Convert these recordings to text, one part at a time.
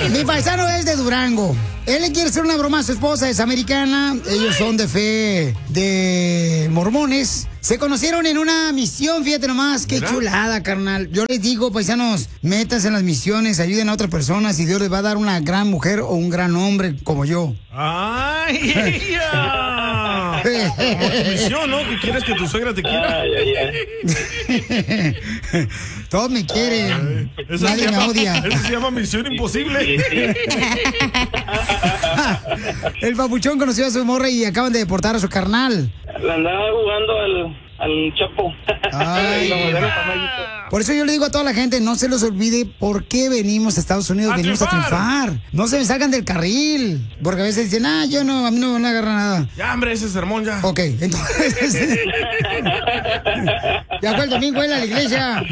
Mi paisano es de Durango. Él le quiere hacer una broma a su esposa, es americana. Ellos son de fe de mormones. Se conocieron en una misión, fíjate nomás, qué chulada, carnal. Yo les digo, paisanos, métanse en las misiones, ayuden a otras personas y Dios les va a dar una gran mujer o un gran hombre como yo. ¡Ay, ella! Por tu misión, ¿no? Que quieres que tu suegra te quiera. Todos me quieren. Nadie me odia. Eso se llama Misión Imposible. El papuchón conoció a su morra y acaban de deportar a su carnal. Le andaba jugando al Chapo. Ay. Por eso yo le digo a toda la gente, no se les olvide por qué venimos a Estados Unidos, venimos a triunfar. No se me salgan del carril, porque a veces dicen, a mí no me agarra nada. Ya, hombre, ese sermón ya. Ok, entonces... ya fue el domingo en la iglesia.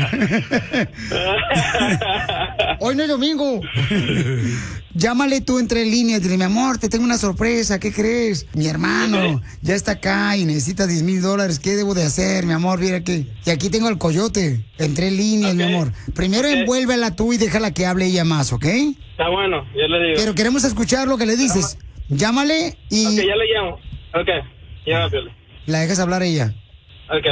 Hoy no es domingo. Llámale tú entre líneas, dile, mi amor, te tengo una sorpresa, ¿qué crees? Mi hermano ya está acá y necesita $10,000, ¿qué debo de hacer, mi amor? Mira que... Y aquí tengo al coyote, entre líneas, mi amor. Primero envuélvela tú y déjala que hable ella más, ¿ok? Está bueno, ya le digo. Pero queremos escuchar lo que le dices. Llámale y... Ok, ya le llamo. Ok, ya, Piolín. La dejas hablar a ella. Ok.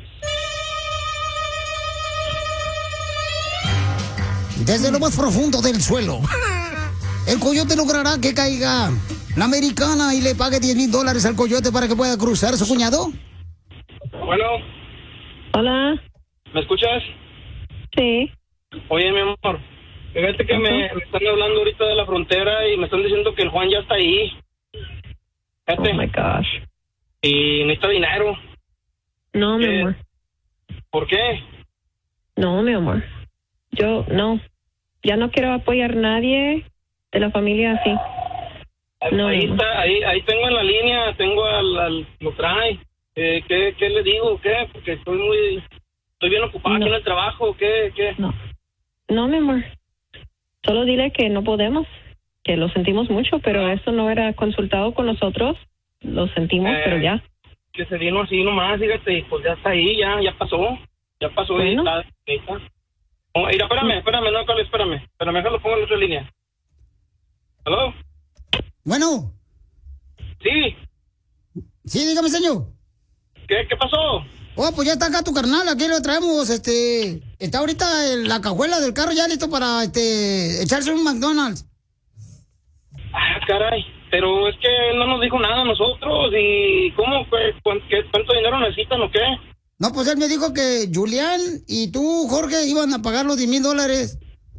Desde lo más profundo del suelo, el coyote logrará que caiga la americana y le pague $10,000 al coyote para que pueda cruzar a su cuñado. Bueno. Hola. ¿Me escuchas? Sí. Oye, mi amor, fíjate que me están hablando ahorita de la frontera y me están diciendo que el Juan ya está ahí. Fíjate. Oh my gosh. Y necesita dinero. No, mi amor. ¿Por qué? No, mi amor. Yo ya no quiero apoyar a nadie de la familia así. No, ahí está, ahí tengo en la línea, tengo al lo trae. ¿Qué le digo? ¿Qué? Porque estoy bien ocupado aquí en el trabajo. ¿Qué? No, mi amor. Solo dile que no podemos, que lo sentimos mucho, pero eso no era consultado con nosotros. Lo sentimos, pero ya. Que se vino así nomás, fíjate, pues ya está ahí, ya pasó. Ya pasó, bueno. Ahí está. Oh, mira, espérame, no, Carlos, espérame, déjalo pongo en la otra línea. ¿Aló? Bueno. Sí. Sí, dígame, señor. ¿Qué pasó? Oh, pues ya está acá tu carnal, aquí lo traemos, está ahorita en la cajuela del carro ya listo para, echarse un McDonald's. Ah, caray, pero es que él no nos dijo nada a nosotros, y ¿cómo? ¿Cuánto dinero necesitan o qué? No, pues él me dijo que Julián y tú, Jorge, iban a pagar los $10,000.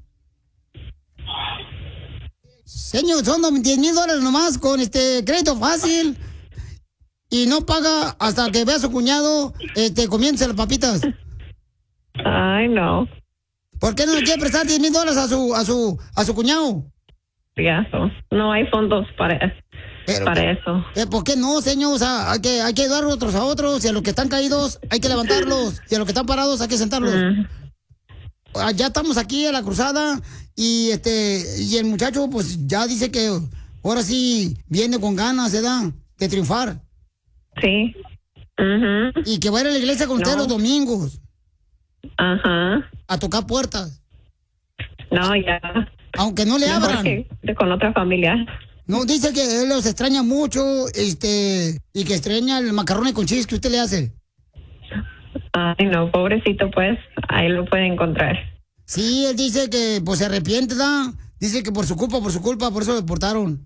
Señor, son $10,000 nomás con crédito fácil. Y no paga hasta que vea a su cuñado comiéndose las papitas. Ay, no. ¿Por qué no le quiere prestar $10,000 a su cuñado? Ya, no hay fondos para eso. ¿Por qué no, señor? O sea, hay que ayudar otros a otros, y a los que están caídos hay que levantarlos, y a los que están parados hay que sentarlos. Ya estamos aquí a la cruzada y y el muchacho pues ya dice que ahora sí viene con ganas, ¿verdad? De triunfar. Sí. Y que va a ir a la iglesia con usted los domingos. Ajá. A tocar puertas. No, ya. Aunque no le abran. Con otra familia. No, dice que él los extraña mucho, y que extraña el macarrón con cheese que usted le hace. Ay, no, pobrecito, pues, ahí lo puede encontrar. Sí, él dice que pues se arrepiente, ¿da? Dice que por su culpa, por eso lo deportaron.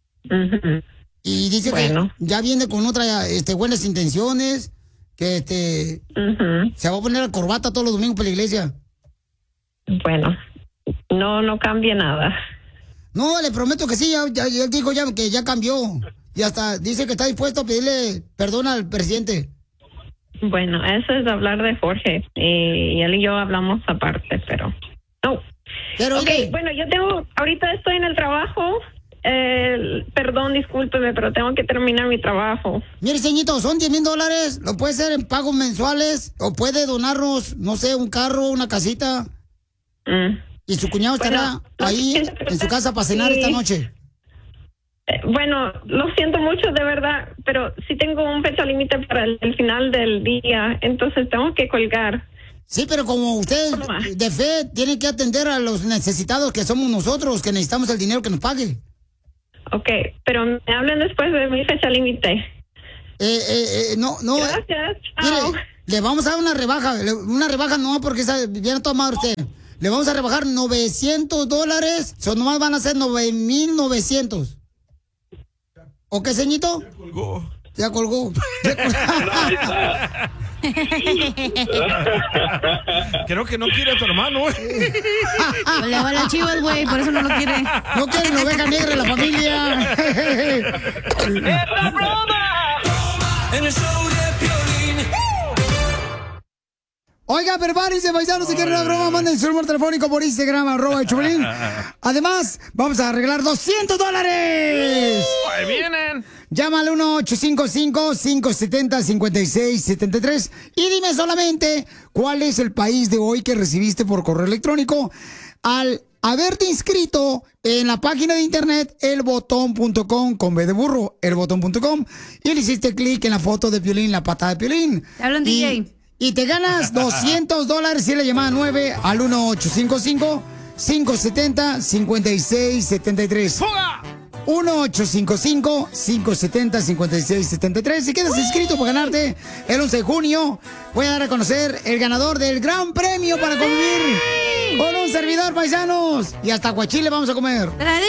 Y dice que ya viene con otra, buenas intenciones, que se va a poner la corbata todos los domingos para la iglesia. Bueno, no cambia nada. No, le prometo que sí, ya él dijo ya que ya cambió. Y hasta dice que está dispuesto a pedirle perdón al presidente. Bueno, eso es hablar de Jorge. Y él y yo hablamos aparte, pero... No. Pero bueno, ahorita estoy en el trabajo. Perdón, discúlpeme, pero tengo que terminar mi trabajo. Mire, señorito, son $10,000. Lo puede hacer en pagos mensuales o puede donarnos, no sé, un carro, una casita. Y su cuñado estará ahí en su casa para cenar esta noche. Bueno, lo siento mucho, de verdad, pero sí tengo un fecha límite para el final del día, entonces tengo que colgar. Sí, pero como usted de fe tiene que atender a los necesitados que somos nosotros, que necesitamos el dinero que nos pague. Ok, pero me hablan después de mi fecha límite. No. Gracias. Mire, Chao. le vamos a dar una rebaja. Una rebaja no, porque viene a tomar usted. Le vamos a rebajar $900. Son nomás van a ser 9,900. ¿O qué, ceñito? Ya colgó. Creo que no quiere a tu hermano, Le va a las Chivas, güey, por eso no lo quiere. No quieren oveja negra en la familia. En el show de Piolín. Oiga, prepárense, paisanos, si quieren una broma, manden su número telefónico por Instagram, @Choplin. Además, vamos a arreglar $200. Ahí vienen. Llama al 1-855-570-5673 y dime solamente cuál es el país de hoy que recibiste por correo electrónico al haberte inscrito en la página de internet elbotón.com con B de burro, elbotón.com, y le hiciste clic en la foto de Piolín, la patada de Piolín. Te hablan, DJ. Y te ganas $200 si la llamada 9 al 1-855-570-5673. ¡Fuga! 1-855-570-5673. Si quedas inscrito para ganarte el 11 de junio, voy a dar a conocer el ganador del gran premio para convivir con un servidor, paisanos. Y hasta aguachile vamos a comer.